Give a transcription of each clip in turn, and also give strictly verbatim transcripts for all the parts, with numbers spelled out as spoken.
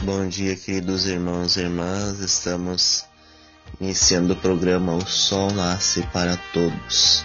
Bom dia, queridos irmãos e irmãs. Estamos iniciando o programa O Sol Nasce para Todos.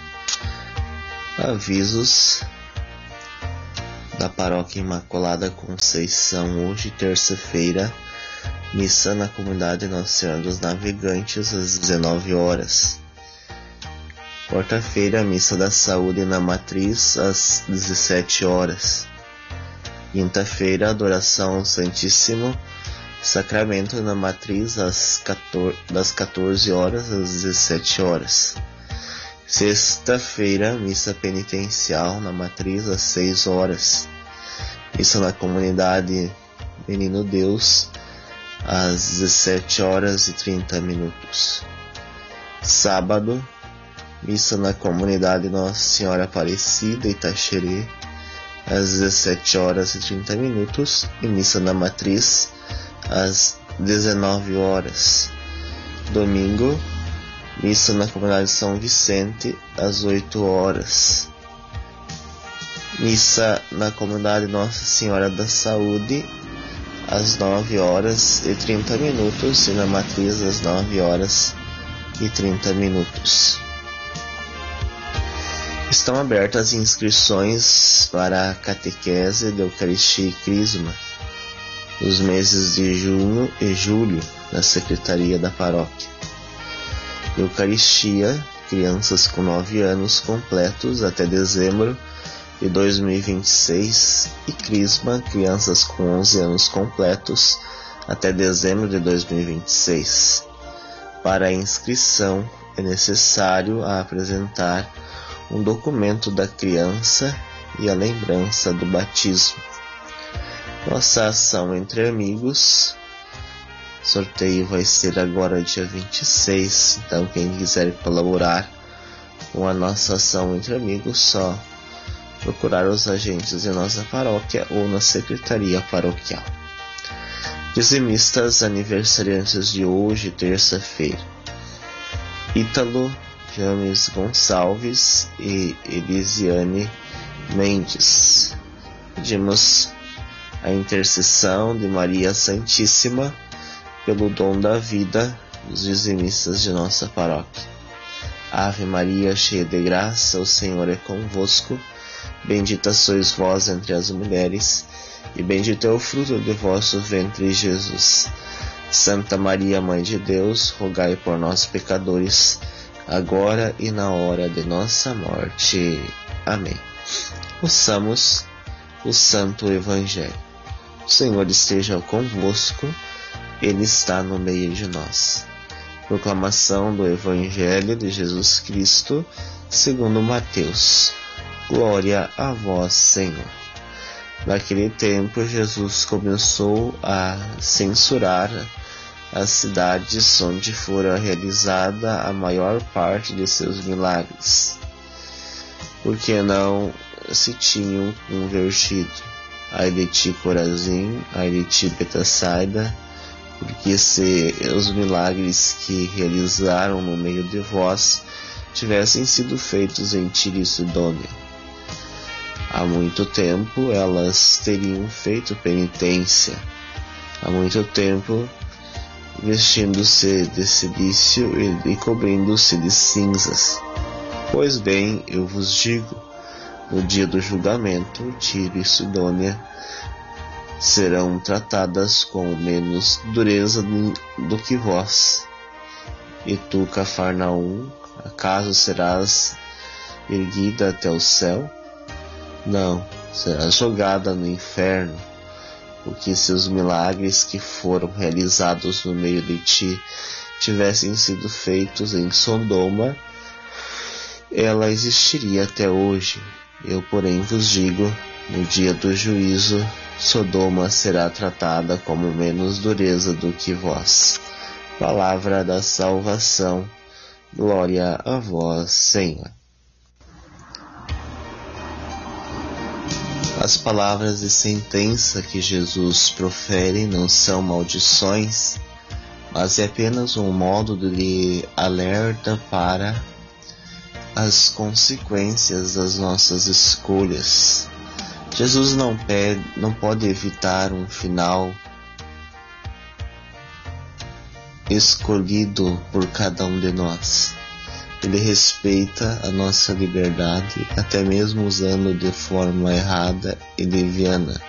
Avisos da Paróquia Imaculada Conceição. Hoje, terça-feira, missa na comunidade Nossa Senhora dos Navegantes às dezenove horas. Quarta-feira, missa da saúde na matriz às dezessete horas. Quinta-feira, adoração ao Santíssimo Sacramento na matriz às quatorze, das quatorze horas às dezessete horas. Sexta-feira, missa penitencial na matriz às seis horas. Missa na comunidade Menino Deus às dezessete horas e trinta minutos. Sábado, missa na comunidade Nossa Senhora Aparecida, Itaxerê, às dezessete horas e trinta minutos, e missa na matriz às dezenove horas. Domingo, missa na comunidade São Vicente às oito horas. Missa na comunidade Nossa Senhora da Saúde às nove horas e trinta minutos e na matriz às nove horas e trinta minutos. Estão abertas inscrições para a catequese de Eucaristia e Crisma nos meses de junho e julho na Secretaria da Paróquia. Eucaristia, crianças com nove anos completos até dezembro de dois mil e vinte e seis, e Crisma, crianças com onze anos completos até dezembro de dois mil e vinte e seis. Para a inscrição é necessário apresentar um documento da criança e a lembrança do batismo. Nossa ação entre amigos. Sorteio vai ser agora dia vinte e seis, então quem quiser colaborar com a nossa ação entre amigos, só procurar os agentes de nossa paróquia ou na secretaria paroquial. Dizimistas aniversariantes de hoje, terça-feira: Ítalo James Gonçalves e Elisiane Mendes. Pedimos a intercessão de Maria Santíssima pelo dom da vida dos dizimistas de nossa paróquia. Ave Maria, cheia de graça, o Senhor é convosco. Bendita sois vós entre as mulheres, e bendito é o fruto de vosso ventre, Jesus. Santa Maria, Mãe de Deus, rogai por nós, pecadores, agora e na hora de nossa morte. Amém. Ouçamos o Santo Evangelho. O Senhor esteja convosco, Ele está no meio de nós. Proclamação do Evangelho de Jesus Cristo, segundo Mateus. Glória a vós, Senhor. Naquele tempo, Jesus começou a censurar as cidades onde fora realizada a maior parte de seus milagres, porque não se tinham convertido. Ai de ti, Corazim, ai de ti, Betsaida, porque se os milagres que realizaram no meio de vós tivessem sido feitos em Tiro e Sidônia, há muito tempo elas teriam feito penitência. Há muito tempo vestindo-se de cilício e, e cobrindo-se de cinzas. Pois bem, eu vos digo, no dia do julgamento, Tiro e Sidônia serão tratadas com menos dureza do que vós. E tu, Cafarnaum, acaso serás erguida até o céu? Não, serás jogada no inferno. Porque se os milagres que foram realizados no meio de ti tivessem sido feitos em Sodoma, ela existiria até hoje. Eu, porém, vos digo, no dia do juízo, Sodoma será tratada como menos dureza do que vós. Palavra da salvação. Glória a vós, Senhor. As palavras de sentença que Jesus profere não são maldições, mas é apenas um modo de alerta para as consequências das nossas escolhas. Jesus não, pede, não pode evitar um final escolhido por cada um de nós. Ele respeita a nossa liberdade, até mesmo usando de forma errada e leviana.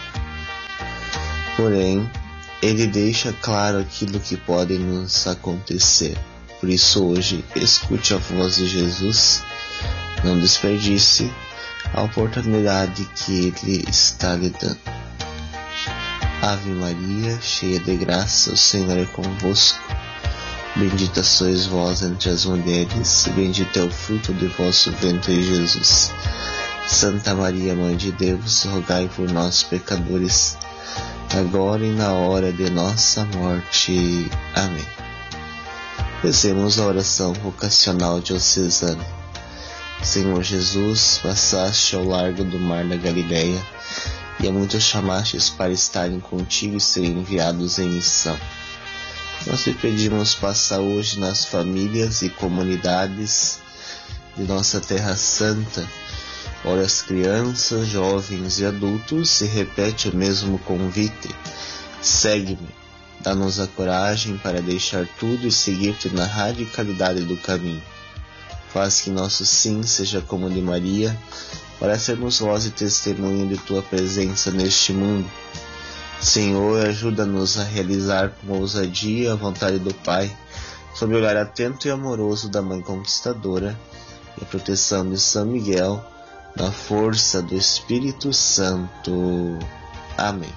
Porém, Ele deixa claro aquilo que pode nos acontecer. Por isso hoje, escute a voz de Jesus, não desperdice a oportunidade que Ele está lhe dando. Ave Maria, cheia de graça, o Senhor é convosco. Bendita sois vós entre as mulheres, e bendito é o fruto de vosso ventre, Jesus. Santa Maria, Mãe de Deus, rogai por nós, pecadores, agora e na hora de nossa morte. Amém. Rezemos a oração vocacional diocesana. Senhor Jesus, passaste ao largo do mar da Galileia, e a muitos chamastes para estarem contigo e serem enviados em missão. Nós te pedimos passar hoje nas famílias e comunidades de nossa Terra Santa. Ora as crianças, jovens e adultos e repete o mesmo convite. Segue-me, dá-nos a coragem para deixar tudo e seguir-te na radicalidade do caminho. Faz que nosso sim seja como o de Maria, para sermos voz e testemunho de tua presença neste mundo. Senhor, ajuda-nos a realizar com ousadia a vontade do Pai, sob o olhar atento e amoroso da Mãe Conquistadora e a proteção de São Miguel, na força do Espírito Santo. Amém.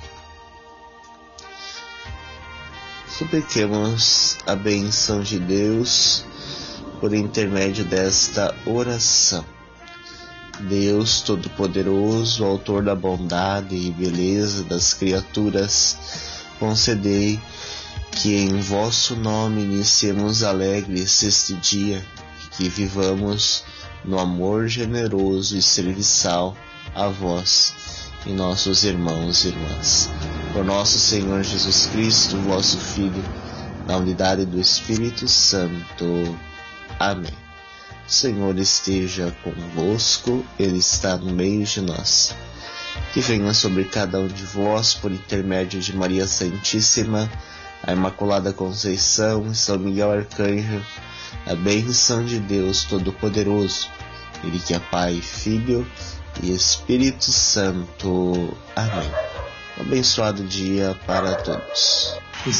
Supliquemos a bênção de Deus por intermédio desta oração. Deus Todo-Poderoso, Autor da bondade e beleza das criaturas, concedei que em vosso nome iniciemos alegres este dia, que vivamos no amor generoso e serviçal a vós e nossos irmãos e irmãs. Por nosso Senhor Jesus Cristo, vosso Filho, na unidade do Espírito Santo. Amém. O Senhor esteja convosco, Ele está no meio de nós. Que venha sobre cada um de vós, por intermédio de Maria Santíssima, a Imaculada Conceição e São Miguel Arcanjo, a bênção de Deus Todo-Poderoso, Ele que é Pai, Filho e Espírito Santo. Amém. Um abençoado dia para todos.